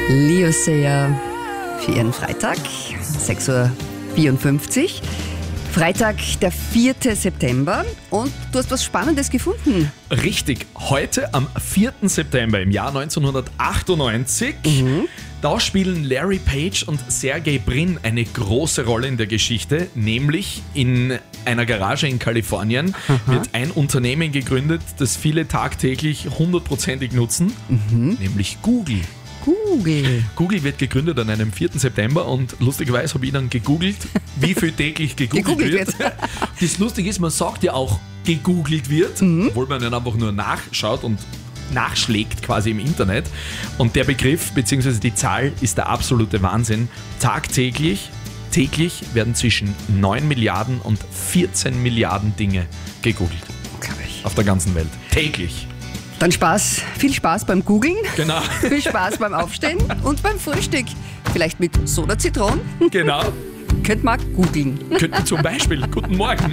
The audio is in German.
Leo Sayer für Ihren Freitag, 6:54 Uhr. Freitag, der 4. September, und du hast was Spannendes gefunden. Richtig, heute am 4. September im Jahr 1998, da spielen Larry Page und Sergey Brin eine große Rolle in der Geschichte, nämlich in einer Garage in Kalifornien wird ein Unternehmen gegründet, das viele tagtäglich 100%ig nutzen, nämlich Google. Google wird gegründet an einem 4. September und lustigerweise habe ich dann gegoogelt, wie viel täglich gegoogelt wird. Das Lustige ist, man sagt ja auch, gegoogelt wird, obwohl man dann einfach nur nachschaut und nachschlägt quasi im Internet. Und der Begriff bzw. die Zahl ist der absolute Wahnsinn. Täglich werden zwischen 9 Milliarden und 14 Milliarden Dinge gegoogelt. Glaube ich. Auf der ganzen Welt. Täglich. Dann viel Spaß beim Googlen. Genau. Viel Spaß beim Aufstehen und beim Frühstück. Vielleicht mit Soda Zitronen. Genau. Könnt man googeln. Könnten zum Beispiel. Guten Morgen.